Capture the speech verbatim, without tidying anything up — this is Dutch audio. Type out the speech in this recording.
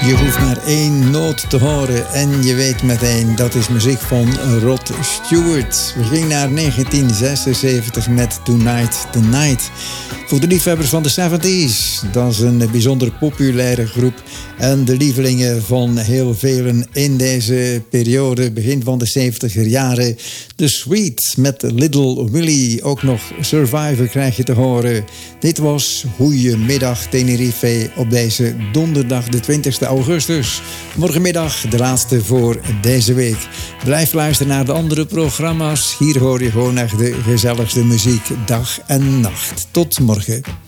Je hoeft maar één noot te horen en je weet meteen, dat is muziek van Rod Stewart. We gingen naar negentien zesenzeventig met Tonight Tonight. Voor de liefhebbers van de zeventies, dat is een bijzonder populaire groep. En de lievelingen van heel velen in deze periode, begin van de zeventiger jaren. The Sweet met Little Willie, ook nog Survivor krijg je te horen. Dit was Goeiemiddag Tenerife op deze donderdag de twintigste augustus. Morgenmiddag de laatste voor deze week. Blijf luisteren naar de andere programma's. Hier hoor je gewoon echt de gezelligste muziek dag en nacht. Tot morgen.